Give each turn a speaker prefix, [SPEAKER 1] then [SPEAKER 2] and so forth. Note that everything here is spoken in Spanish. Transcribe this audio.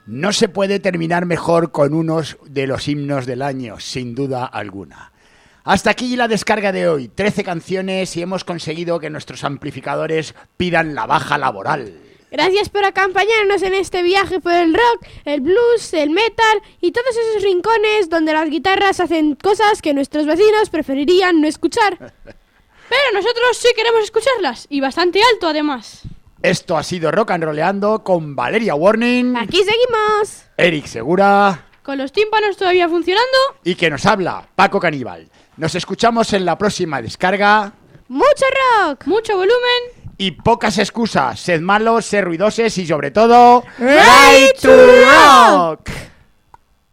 [SPEAKER 1] No se puede terminar mejor con unos de los himnos del año, sin duda alguna. Hasta aquí la descarga de hoy. 13 canciones y hemos conseguido que nuestros amplificadores pidan la baja laboral.
[SPEAKER 2] Gracias por acompañarnos en este viaje por el rock, el blues, el metal y todos esos rincones donde las guitarras hacen cosas que nuestros vecinos preferirían no escuchar.
[SPEAKER 3] Pero nosotros sí queremos escucharlas, y bastante alto además.
[SPEAKER 1] Esto ha sido Rock and Rolleando con Valeria Warning.
[SPEAKER 2] Aquí seguimos.
[SPEAKER 1] Eric Segura.
[SPEAKER 3] Con los tímpanos todavía funcionando.
[SPEAKER 1] Y que nos habla, Paco Caníbal. Nos escuchamos en la próxima descarga.
[SPEAKER 2] ¡Mucho rock!
[SPEAKER 3] Mucho volumen.
[SPEAKER 1] Y pocas excusas. Sed malos, sed ruidosos y sobre todo...
[SPEAKER 2] ¡Right to Rock!